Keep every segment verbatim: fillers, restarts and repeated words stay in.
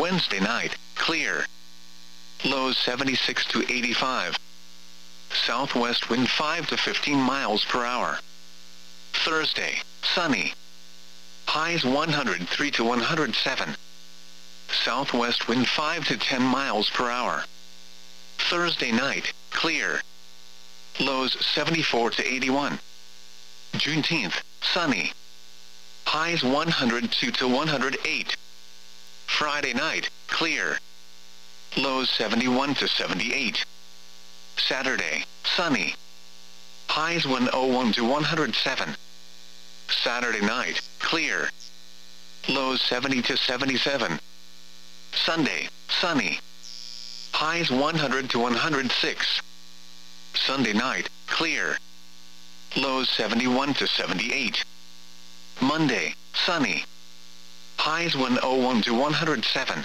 Wednesday night, clear. Lows seventy-six to eighty-five. Southwest wind five to fifteen miles per hour. Thursday, sunny. Highs one hundred three to one hundred seven. Southwest wind five to ten miles per hour. Thursday night, clear. Lows seventy-four to eighty-one. Juneteenth, sunny. Highs one hundred two to one hundred eight. Friday night, clear. Lows seventy-one to seventy-eight. Saturday, sunny. Highs one oh one to one hundred seven. Saturday night, clear. Lows seventy to seventy-seven. Sunday, sunny. Highs one hundred to one hundred six. Sunday night, clear. Lows seventy-one to seventy-eight. Monday, sunny. Highs one oh one to one hundred seven.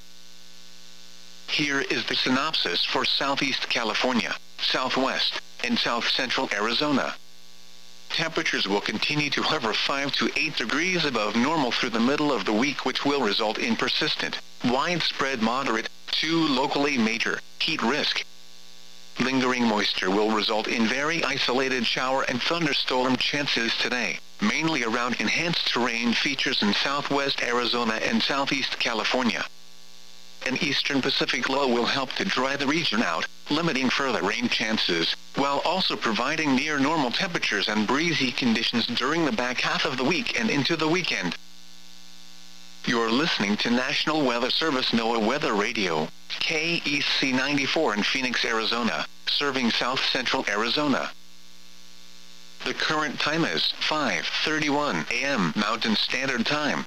Here is the synopsis for Southeast California, Southwest, and South Central Arizona. Temperatures will continue to hover five to eight degrees above normal through the middle of the week, which will result in persistent, widespread moderate, to locally major, heat risk. Lingering moisture will result in very isolated shower and thunderstorm chances today, mainly around enhanced terrain features in southwest Arizona and southeast California. An eastern Pacific low will help to dry the region out, limiting further rain chances, while also providing near normal temperatures and breezy conditions during the back half of the week and into the weekend. You're listening to National Weather Service NOAA Weather Radio, K E C ninety-four in Phoenix, Arizona, serving south central Arizona. The current time is five thirty-one a m Mountain Standard Time.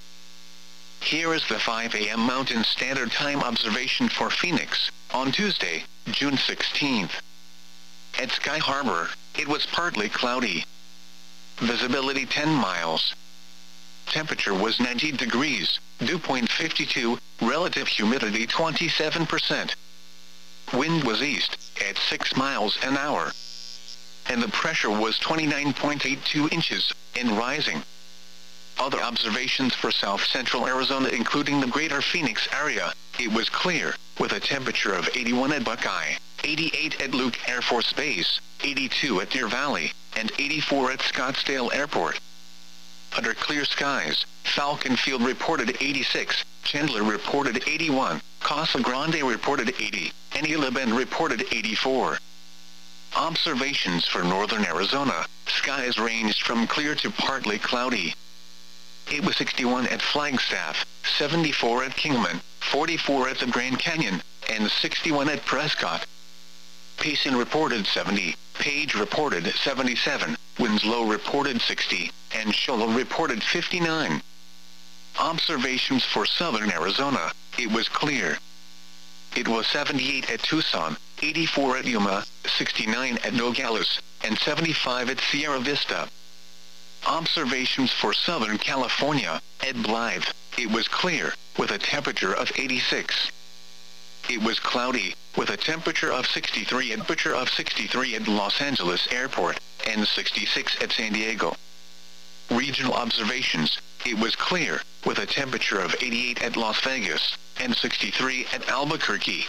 Here is the five a m Mountain Standard Time observation for Phoenix, on Tuesday, June sixteenth. At Sky Harbor, it was partly cloudy. Visibility ten miles. Temperature was ninety degrees, dew point fifty-two, relative humidity twenty-seven percent. Wind was east, at six miles an hour. And the pressure was twenty-nine point eight two inches, and rising. Other observations for south central Arizona, including the greater Phoenix area, it was clear, with a temperature of eighty-one at Buckeye, eighty-eight at Luke Air Force Base, eighty-two at Deer Valley, and eighty-four at Scottsdale Airport. Under clear skies, Falcon Field reported eighty-six, Chandler reported eighty-one, Casa Grande reported eighty, and Isla Bend reported eighty-four. Observations for northern Arizona, skies ranged from clear to partly cloudy. It was sixty-one at Flagstaff, seventy-four at Kingman, forty-four at the Grand Canyon, and sixty-one at Prescott. Payson reported seventy, Page reported seventy-seven, Winslow reported sixty, and Shola reported fifty-nine. Observations for southern Arizona, it was clear. It was seventy-eight at Tucson, eighty-four at Yuma, sixty-nine at Nogales, and seventy-five at Sierra Vista. Observations for southern California, at Blythe, it was clear, with a temperature of eighty-six. It was cloudy, with a temperature of sixty-three and temperature of sixty-three at Los Angeles Airport, and sixty-six at San Diego. Regional observations, it was clear, with a temperature of eighty-eight at Las Vegas, and sixty-three at Albuquerque.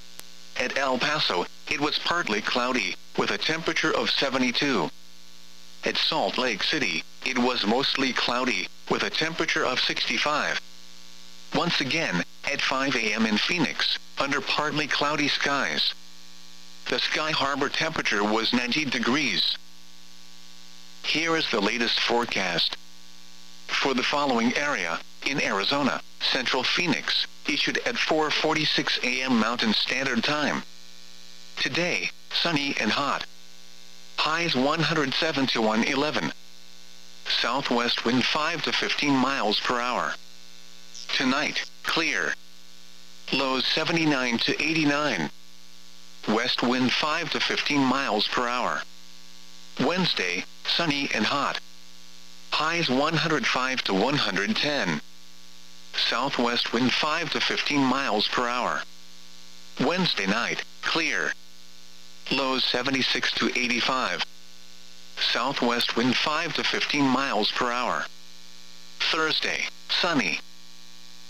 At El Paso, it was partly cloudy, with a temperature of seventy-two. At Salt Lake City, it was mostly cloudy, with a temperature of sixty-five. Once again, at five a m in Phoenix, under partly cloudy skies. The Sky Harbor temperature was ninety degrees. Here is the latest forecast. For the following area, in Arizona, Central Phoenix, issued at four forty-six a m Mountain Standard Time. Today, sunny and hot. Highs one hundred seven to one eleven. Southwest wind five to fifteen miles per hour. Tonight, clear. Lows seventy-nine to eighty-nine. West wind five to fifteen miles per hour. Wednesday, sunny and hot. Highs one hundred five to one hundred ten. Southwest wind five to fifteen miles per hour. Wednesday night, clear. Lows seventy-six to eighty-five. Southwest wind five to fifteen miles per hour. Thursday, sunny.